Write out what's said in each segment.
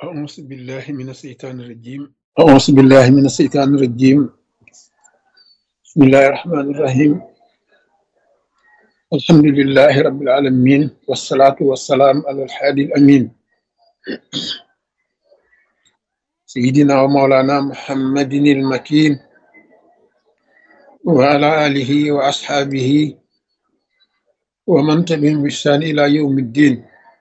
أعوذ بالله من الشيطان الرجيم أعوذ بالله من الشيطان الرجيم بسم الله الرحمن الرحيم الحمد لله رب العالمين والصلاة والسلام على الحادي الأمين سيدنا ومولانا محمد المكين وعلى آله وأصحابه ومن تبعهم بإحسان إلى يوم الدين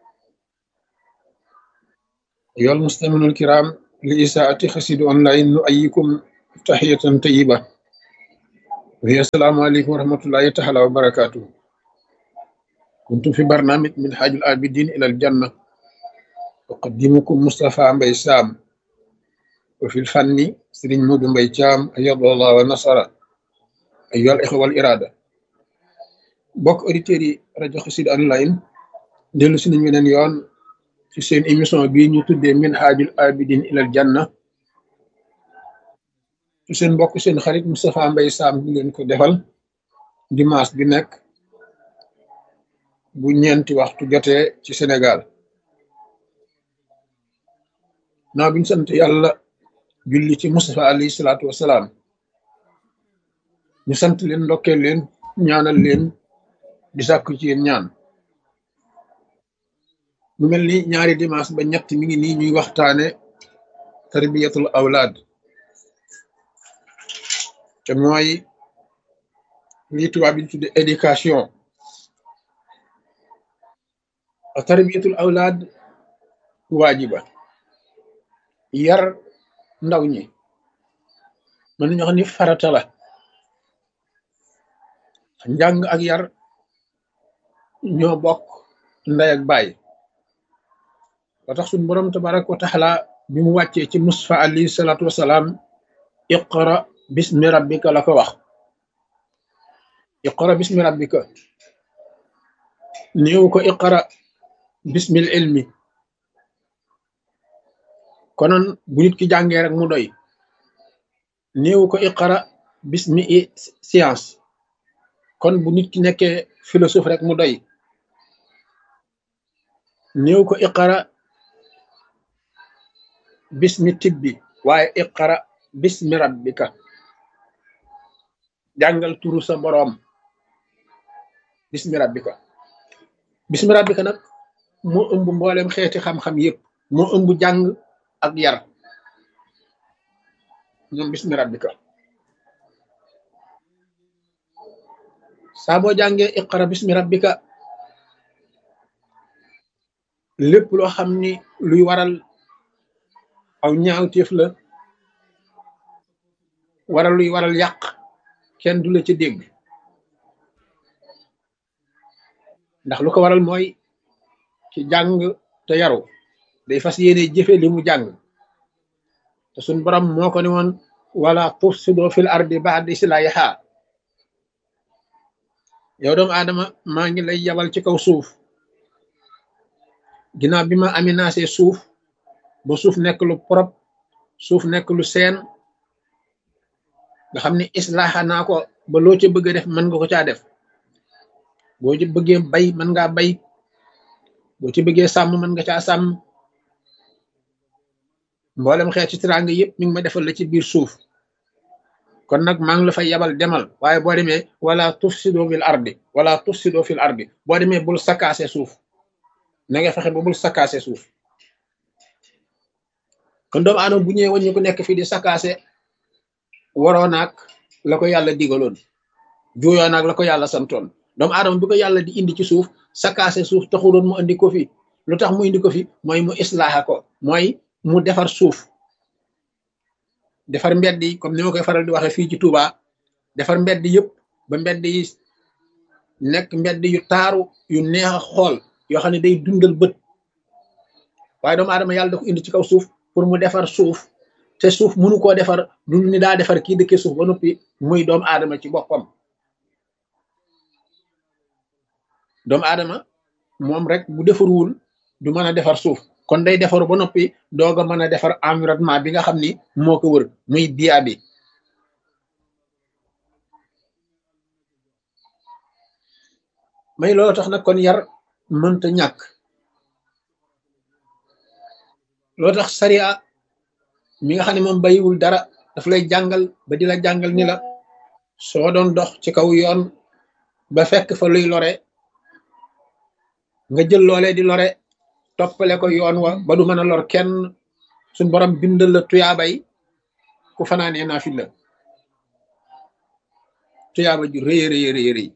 أيها المستمعون الكرام لإساءة خسيد أونلاين نؤيكم تحية طيبة وهي السلام عليكم ورحمة الله تعالى وبركاته. كنتم في برنامج من حاج العابدين إلى الجنة، أقدمكم مصطفى مبي سام، وفي الفن سرين مود مبي شام أيض الله ونصر. أيها الإخوة والإرادة بوك أوريتيري راديو خسيد أونلاين ديلو سنين من يون في سين إيميسيون بي ñu tuddé من حاج العابدين إلى الجنة ci seen mbokk seen xarit Moustapha Mbaye Sam di leen ko defal dimanche bi nekk bu ñeenti waxtu jotee ci Sénégal. naa biñ sant yàlla julli ci Moustapha alayhi salaatu wasalaam ñu sant leen ndokkeel leen ñaanal leen di sàkku ci yéen ñaan. mu mel ni ñaari dimanche ba ñett mi ngi nii ñuy waxtaane tarbiyatul awlaad te mooy lii tubaab bi tudde éducation. tarbiyatul awlaad waajiba, yar ndaw ñi mën nañu wax ni farata la. njàng ak yar ñoo bokk ndey ak baay. ba tax suñu borom tabaraka wa taala bi mu wàccee ci Mustafa alayhi salaatu wasalaam iqra bismi rabbika la ko wax. iqra bismi rabbika néew ko iqra bismil ilmi. konoon bu nit ki jàngee rek mu doy. néew ko iqra bismi science. kon bu nit ki nekkee philosophe rek mu doy. néew ko iqra bismi tibbi, waaye iqra bismi rabbika. jàngal turu sa boroom bismi rabbika. bismi rabbika nag moo ëmb mboolem xeeti xam-xam yépp, moo ëmb jàng ak yar. ñoom bismi rabbika saa boo jàngee iqra bismi rabbika lépp loo xam ni luy waral aw ñaawteef la, waral luy waral yàq, kenn du la ci dégg. ndax lu ko waral mooy ci jàng te yaru day fas yéene jëfe li mu jàng. te suñ borom moo ko ne woon wala tufsido fil ardi ba'da islahiha. yow doomu aadama maa ngi lay yabal ci kaw suuf ginnaaw bi ma aménagé suuf ba suuf nekk lu propre, suuf nekk lu seen, nga xam ne islaaxa naa ko ba loo ca bëgg a def mën nga ko caa def. boo ci bëggee bay mën ngaa bay, boo ci bëggee sàmm mën nga caa sàmm. mboolem xeet ci teraanga yëpp mi ngi ma defal la ci biir suuf. kon nag maa ngi la fay yabal demal, waaye boo demee wala tufsido fil ardi, wala tufsido fil ardi, boo demee bul sakkaase suuf. na nga fexe ba bul sakkaase suuf. kon doomu aadama bu ñëwee wàññi ku nekk fii di sakkaase, waroo naag la ko yàlla digaloon, juuyoo naag la ko yàlla santoon. doomu aadama bi ko yàlla di indi ci suuf, sakkaase suuf taxuloon mu indi ko fi. lu tax mu indi ko fi mooy mu islaaxa ko, mooy mu defar suuf, defar mbedd yi comme ni ma koy faral di waxee fii ci Touba. defar mbedd yëpp ba mbedd yi nekk mbedd yu taaru yu neex a xool, yoo xam ne day dundal bët. waaye doomu aadama yàlla da ko indi ci kaw suuf pour mu defar suuf, te suuf mënu koo defar lu ni daa defar kii dëkkee suuf ba noppi muy doomu aadama ci boppam. doomu aadama moom rek bu defarwul du mën a defar suuf, kon day defaru ba noppi doog a mën a defar environnement bi nga xam ni moo ko wër muy biya bi. may loolu tax nag kon yar mënta ñàkk. loo tax sariya mi nga xam ne moom bayiwul dara daf lay jàngal ba di la jàngal ni la soo doon dox ci kaw yoon ba fekk fa luy lore nga jël loolee di lore toppale ko yoon wa ba du mën a lor kenn suñ borom bindal la tuyaabay ku fanaanee naafil la tuyaaba ju rëy rëy rëy rëy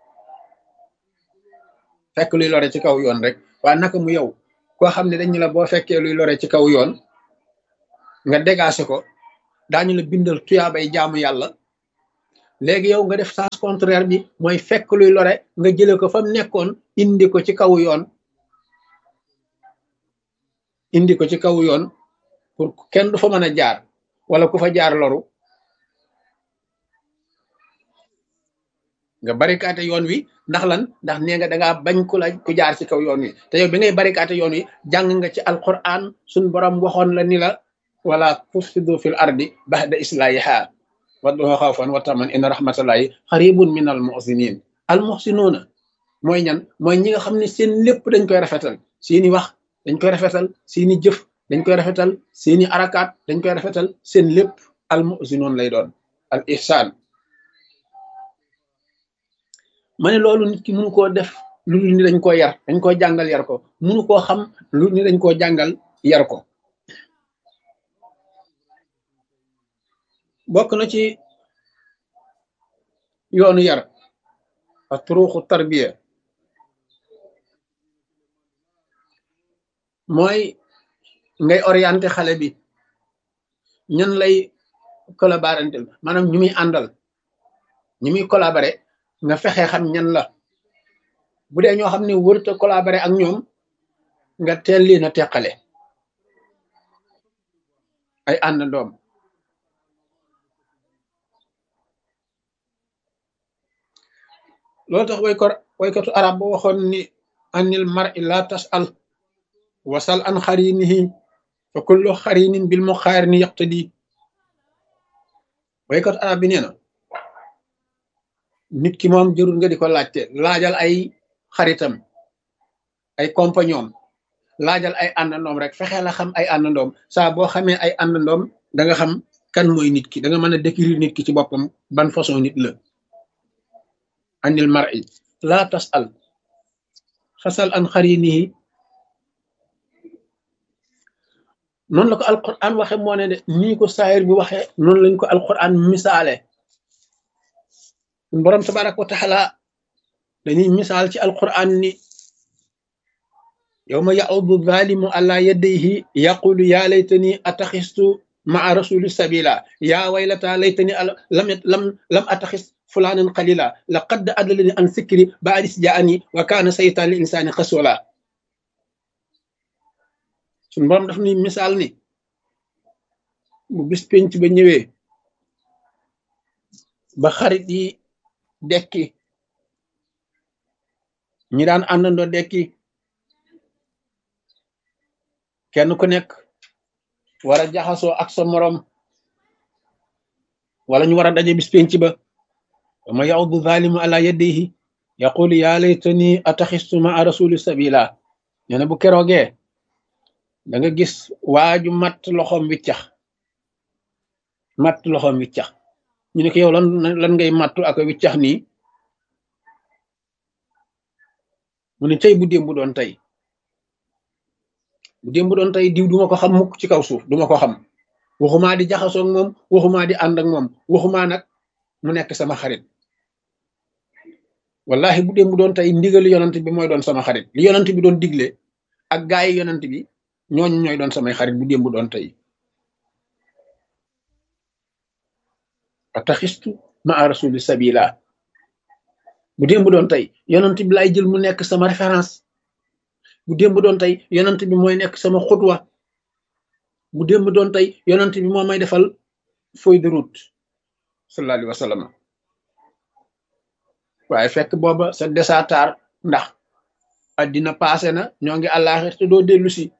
fekk luy lore ci kaw yoon rek waa naka mu yow koo xam ne dañu la boo fekkee luy lore ci kaw yoon nga dégagé ko daañu la bindal tuyaabay jaamu yàlla léegi yow nga def sens contraire bi mooy fekk luy lore nga jële ko fa mu nekkoon indi ko ci kaw yoon indi ko ci kaw yoon pour kenn du fa mën a jaar wala ku fa jaar loru nga barikaate yoon wi ndax lan ndax nee nga dangaa bañ ku jaar ci kaw yoon wi te yow bi ngay barikaate yoon wi jàng nga ci alquran suñ borom waxoon la ni la wala tufsidu fil ardi ba'da islahiha wadduha xawfan wa taman inna rahmatallahi xaribun min al muhsinin al muhsinuuna mooy ñan mooy ñi nga xam ne seen lépp dañ koy rafetal seeni wax dañ koy rafetal seeni jëf dañ koy rafetal seeni arakaat dañ koy rafetal seen lépp al muhsinuun lay doon al ihsaan ma ne loolu nit ki mënu koo def lu ni dañ koo yar dañ koo jàngal yar ko mënu koo xam lu ni dañ koo jàngal yar ko bokk na ci yoonu yar ak turuuxu tarbiya mooy ngay orienté xale bi ñan lay collaborantel maanaam ñu muy àndal ñu muy collaboré nga fexe xam ñan la bu dee ñoo xam ne wërta collaboré ak ñoom nga teel leen a teqale ay àndandoom loolu tax waykatu arab ba waxoon ni anil mar'i la tas'al wasal an xarinihi fa kullu xarinin bil muqaarini yaqtadi waykatu arab bi nee na nit ki moom jërul nga di ko laajte laajal ay xaritam ay compagnon laajal ay àndandoom rek fexe la xam ay àndandoom saa boo xamee ay àndandoom da nga xam kan mooy nit ki da nga mën a décrire nit ki ci boppam ban façon nit la anil mar'i la tas'al fasal an xarinihi noonu la ko alquran waxe moo ne de nii ko saayir bi waxe noonu lañ ko alquran misaale borom tabaraka wa taala dañuy misaal ci alquran ni yawma ya'udu zalimu ala yadayhi yaqulu ya laytani ataxistu maa rasuli sabila ya waylata laytani lam ataxis fulanan qalila laqad adallani an sikri ba'dis ja'ani wa kana saytan li insani xasula suñu borom daf ni misaal ni bu bis penc ba ñëwee ba xarit yi dekki ñi daan àndandoo dekki kenn ku nekk war a jaxasoo ak sa morom wala ñu war a daje bis penc ba ma ya'udu zalimu ala yadayhi yaqulu ya laytani ataxistu ma'a rasuli sabila nee na bu keroogee da nga gis waaju matt loxoom wiccax ñu ne ko yow lan ngay mattu ak wiccax nii mu ne tey bu démb doon tey diw duma ko xam mukk ci kaw suuf duma ko xam waxumaa di jaxasoo ak moom waxumaa di ànd ak moom waxumaa nag mu nekk sama xarit wallahi bu démb doon tey ndigali yonant bi mooy doon sama xarit li yonant bi doon digle ak gaayi yonant bi ñooñu ñooy doon samay xarit bu démb doon tey ataxistu maa rasuli sabila bu démb doon tey yonant bi laay jël mu nekk sama référence bu démb doon tey yonant bi mooy nekk sama xutwa bu démb doon tey yonant bi moo may defal feuille de route sallallahu alayhi wa sallam waaye fekk booba sa desatar ndax addina passé na ñoo ngi àllaaxir te doo dellu si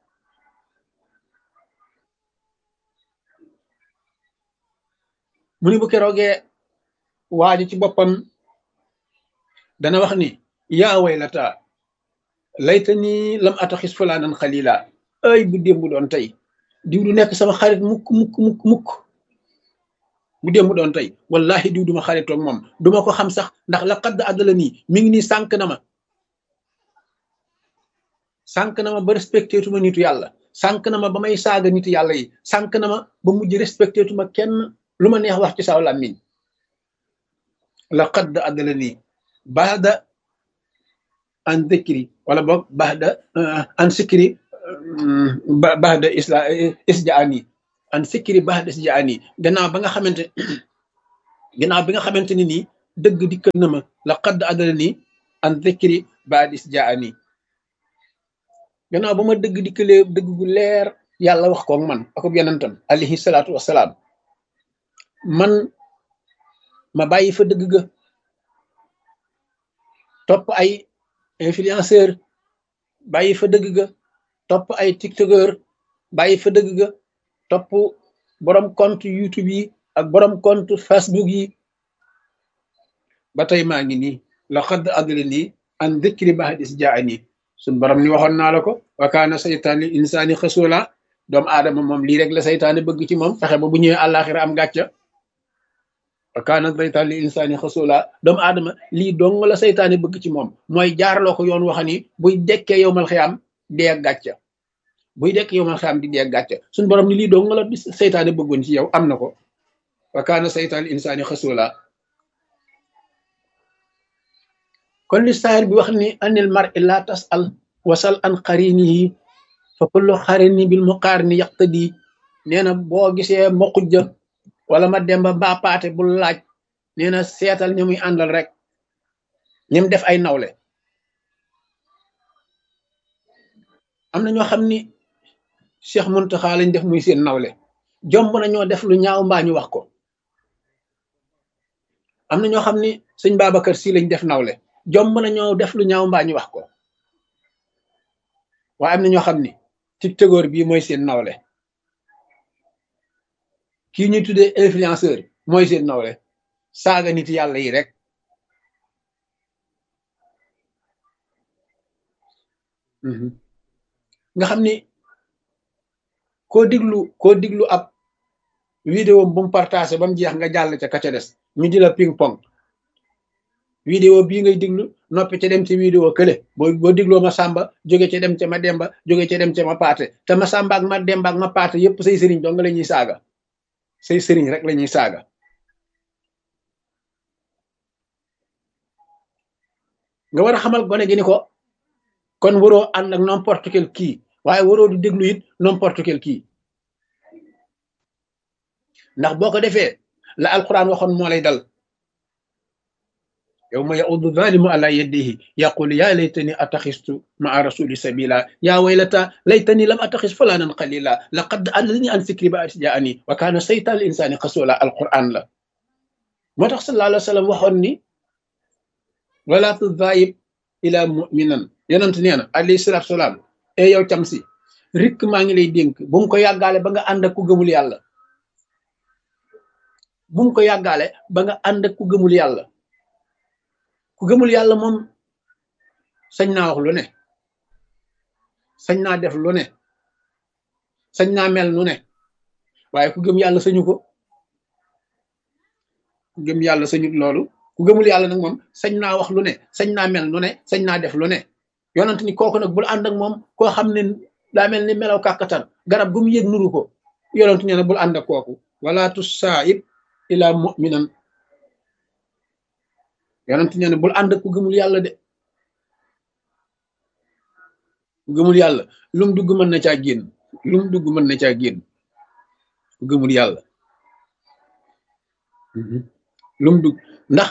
mu ni bu keroogee waaji ci boppam dana wax ni yaa waylata laytani lam ataxis fulaanan xalila ay bu démb doon tey diw du nekk sama xarit mukk mukk mukk mukk bu démb doon tey wallahi diw duma xaritoog moom duma ko xam sax ndax la xadd àddala nii mi ngi nii sànq na ma ba respecté tuma nitu yàlla sànq na ma ba may saaga nitu yàlla yi sànq na ma ba mujj respecté tuma kenn lu ma neex wax ci saw làmmiñ la xadd àddala nii baada an dikri wala boog baada an sikri baada isjaani an sikri baada isjaani gannaaw bi nga xamante ni nii dëgg dikkal na ma la xadd àddala nii an dikri baada isjaani gannaaw ba ma dëgg dikkalee dëgg gu leer yàlla wax koog man akub yonentam alayhi salaatu wasalaam man ma bàyyi fa dëgg ga topp ay influenceur bàyyi fa dëgg ga topp ay tiktokeur bàyyi fa dëgg ga topp borom compte YouTube yi ak borom compte Facebook yi ba tey maa ngi nii la xadd adli nii an dikri bahadis jaani suñ borom ni waxoon naa la ko wa kaana saytaan li insaani xasula doomu aadama moom lii rek la saytaane bëgg ci moom fexe ba bu ñëwee àllaaxira am gàcca wa kaana saytaan li insaani xasula doomu aadama lii dong la saytaane bëgg ci moom mooy jaarloo ko yoon waxa ni buy dekkee yowmal xiyaam dee ak gàcca buy dekk yowmal xiyaam di dee ak gàcca suñ borom ni lii dong la saytaane bëggoon ci yow am na ko wa kaana saytaan li insaani xasula kon li saayir bi wax ni anil mar'i la tasal wasal an qarinihi fa kullu qarini bil muqarini yaqtadi nee na boo gisee ma xujja wala ma demba mbaa paate bul laaj nee na seetal ñi muy àndal rek ñim def ay nawle am na ñoo xam ni Cheikh Muntaxa lañ def muy seen nawle jomb na ñoo def lu ñaaw mbaa ñu wax ko am na ñoo xam ni sëñ Babacar Si lañ def nawle jomb na ñoo def lu ñaaw mbaa ñu wax ko waaye am na ñoo xam ni tiktokeur bii mooy seen nawle kii ñuy tuddee influenceur mooy seen nawle saaga nit yàlla yi rek nga xam ni koo diglu ab vidéo bu mu partagé ba mu jeex nga jàll ca ka ca des ñu di la ping pong vidéo bii ngay diglu noppi ca dem ci vidéo kële boo digloo ma sàmba jóge ca dem ca ma demba jóge ca dem ca ma paate te ma sàmba ak ma demba ak ma paate yépp say sëriñ dong la ñuy saaga say sëriñ rek la ñuy saaga nga war a xamal gone gi ni ko kon waroo ànd ak n'importe quel kii waaye waroo di déglu it n'importe quel kii ndax boo ko defee la alquran waxoon moo lay dal yawma ya'uddu zalimu ala yadihi yaqulu ya laytani attaxistu maa rasuli sabila ya waylata laytani lam attaxis fulanan qalila laqad adallani an zikri ba'da ja'ani wa kana saytan lil insani xasula alquran la moo tax sallallahu alayhi wa sallam waxoon ni wala tudayib ila muminan yonent nee na alayhi salatu salaam e yow cam si rikk maa ngi lay dénk bu mu ko yàggaale ba nga ànd ak ku gëmul yàlla bu mu ko yàggaale ba nga ànd ak ku gëmul yàlla ku gëmul yàlla moom sañ naa wax lu ne sañ naa def lu ne sañ naa mel nu ne waaye ku gëm yàlla sañu ko ku gëm yàlla sañut loolu ku gëmul yàlla nag moom sañ naa wax lu ne sañ naa mel nu ne sañ naa def lu ne yonent ni kooku nag bul ànd ak moom koo xam ne daa mel ni melaw kàkkatar garab gu mu yëg nuru ko yonent nee na bul ànd ak kooku wala tusaib ila muminan yonent nee na bul ànd ak ku gëmul yàlla de ku gëmul yàlla lum dugg mën na caa génn lum dugg mën na caa génn ku gëmul yàlla lum dugg ndax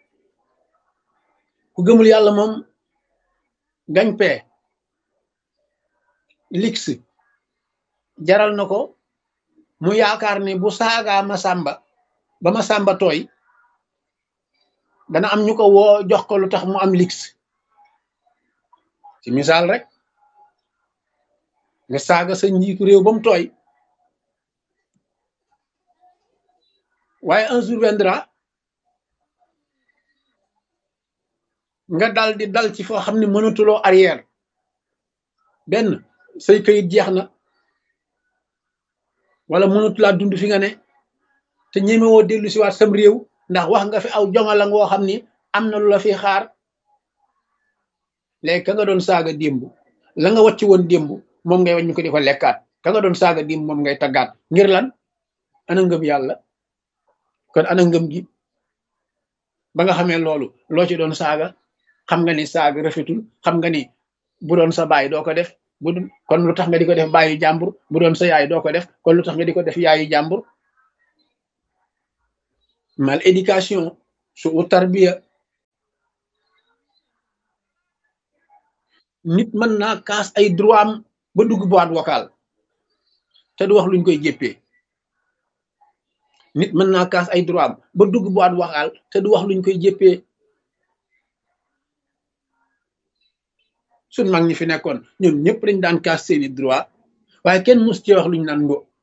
ku gëmul yàlla moom gañ-pee lix jaral na ko mu yaakaar ni bu saagaa Masamba ba Masamba tooy dana am ñu ko woo jox ko lu tax mu am lix ci misaal rek nga saaga sa njiitu réew ba mu tooy waaye un jour viendra nga dal di dal ci foo xam ne mënatuloo arrière benn say kayit jeex na wala mënut laa dund fi nga ne te ñemewoo dellu si waat sam réew ndax wax nga fi aw jongala ngoo xam ni am na lu la fi xaar. léegi ka nga doon saaga démb la nga wàcc woon démb moom ngay wañ ñu ko di ko lekkaat ka nga doon saaga démb moom ngay taggaat ngir lan? ana ngëm yàlla. kon ana ngëm gi ba nga xamee loolu loo ci doon saaga xam nga ni saaga rafetul, xam nga ni bu doon sa baay doo ko def, kon lu tax nga di ko def baayu jàmbur, bu doon sa yaay doo ko def kon lu tax nga di ko def yaayu jàmbur. mal éducation su u tarbiya. nit mën naa kaas ay droit am ba dugg boîte vocale te du wax luñ koy jéppee. nit mën naa kaas ay droit am ba dugg boîte vocale te du wax luñ koy jéppee. suñ mag ñi fi nekkoon ñoom ñëpp dañ daan kaas seeni droit waaye kenn mus ci wax luñ naan ngo